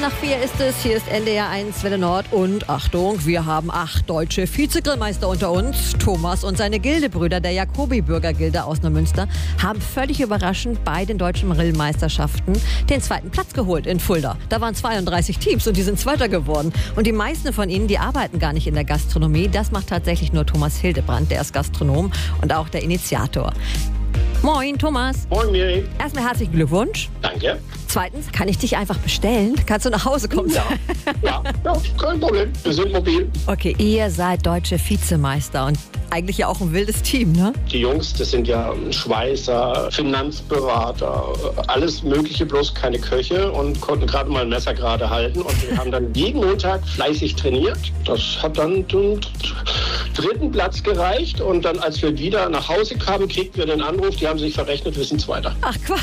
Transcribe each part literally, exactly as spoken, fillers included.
nach vier ist es. Hier ist N D R eins Welle Nord. Und Achtung, wir haben acht deutsche Vizegrillmeister unter uns. Thomas und seine Gildebrüder der Jacobi-Bürgergilde aus Neumünster haben völlig überraschend bei den deutschen Grillmeisterschaften den zweiten Platz geholt in Fulda. Da waren zweiunddreißig Teams und die sind Zweiter geworden. Und die meisten von ihnen, die arbeiten gar nicht in der Gastronomie. Das macht tatsächlich nur Thomas Hildebrand, der ist Gastronom und auch der Initiator. Moin, Thomas. Moin, Miri. Erstmal herzlichen Glückwunsch. Danke. Zweitens, kann ich dich einfach bestellen? Kannst du nach Hause kommen? Ja, ja, ja, kein Problem. Wir sind mobil. Okay, ihr seid deutsche Vizemeister und eigentlich ja auch ein wildes Team, ne? Die Jungs, das sind ja Schweißer, Finanzberater, alles Mögliche, bloß keine Köche und konnten gerade mal ein Messer gerade halten. Und wir haben dann jeden Montag fleißig trainiert. Das hat dann zum dritten Platz gereicht. Und dann, als wir wieder nach Hause kamen, kriegten wir den Anruf, die haben sich verrechnet, wir sind Zweiter. Ach, Quatsch.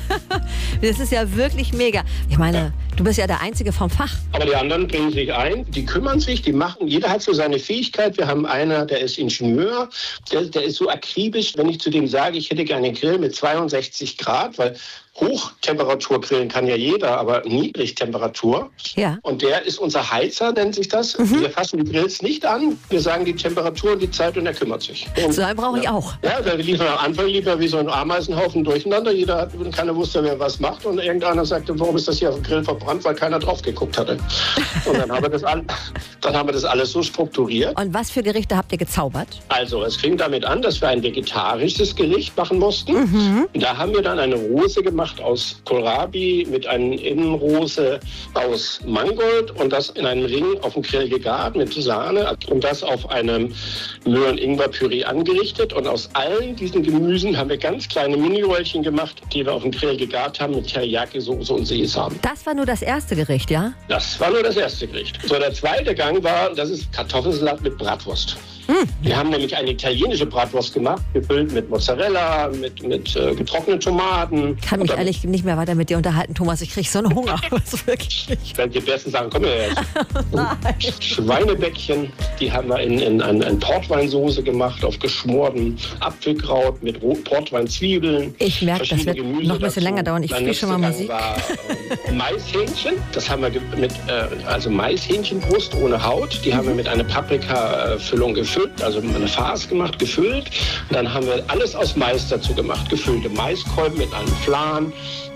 Das ist ja wirklich mega. Ich meine, ja. Du bist ja der Einzige vom Fach. Aber die anderen bringen sich ein, die kümmern sich, die machen, jeder hat so seine Fähigkeit. Wir haben einer, der ist Ingenieur, der, der ist so akribisch, wenn ich zu dem sage, ich hätte gerne einen Grill mit zweiundsechzig Grad, weil Hochtemperatur grillen kann ja jeder, aber Niedrigtemperatur. Ja. Und der ist unser Heizer, nennt sich das. Mhm. Wir fassen die Grills nicht an. Wir sagen die Temperatur und die Zeit und er kümmert sich. Und, so einen brauche ich ja. auch. Ja, wir liefern am Anfang lieber wie so ein Ameisenhaufen durcheinander. Jeder hat, keiner wusste, wer was macht. Und irgendeiner sagte, warum ist das hier auf dem Grill verbrannt, weil keiner drauf geguckt hatte. Und dann haben wir das, all, dann haben wir das alles so strukturiert. Und was für Gerichte habt ihr gezaubert? Also, es fing damit an, dass wir ein vegetarisches Gericht machen mussten. Mhm. Da haben wir dann eine Rose gemacht aus Kohlrabi mit einer Innenrose aus Mangold und das in einem Ring auf dem Grill gegart mit Sahne und das auf einem Möhren-Ingwer-Püree angerichtet. Und aus allen diesen Gemüsen haben wir ganz kleine Mini-Röllchen gemacht, die wir auf dem Grill gegart haben mit Teriyaki-Soße und Sesam. Das war nur das erste Gericht, ja? Das war nur das erste Gericht. So, der zweite Gang war, das ist Kartoffelsalat mit Bratwurst. Hm. Wir haben nämlich eine italienische Bratwurst gemacht, gefüllt mit Mozzarella, mit, mit äh, getrockneten Tomaten. Ich kann mich ehrlich nicht mehr weiter mit dir unterhalten, Thomas. Ich kriege so einen Hunger. Also wirklich nicht. Wenn die besten Sachen kommen ja jetzt. Schweinebäckchen, die haben wir in, in eine, eine Portweinsoße gemacht, auf geschmorten Apfelkraut mit Rot Portweinzwiebeln. Ich merke, das wird Gemüse noch ein bisschen dazu. länger dauern. Ich spiele schon mal Musik. War, äh, Maishähnchen, das haben wir mit, äh, also Maishähnchenbrust ohne Haut. Die mhm. haben wir mit einer Paprika-Füllung gefüllt. Also eine Farce gemacht, gefüllt. Und dann haben wir alles aus Mais dazu gemacht. Gefüllte Maiskolben mit einem Flan,